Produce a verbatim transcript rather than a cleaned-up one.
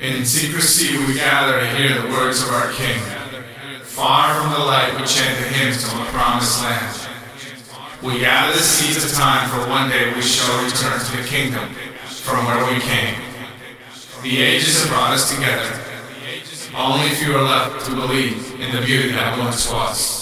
In secrecy we gather to hear the words of our King. Far from the light we chant the hymns to a promised land. We gather to seize the time, for one day we shall return to the kingdom from where we came. The ages have brought us together. Only few are left to believe in the beauty that once was.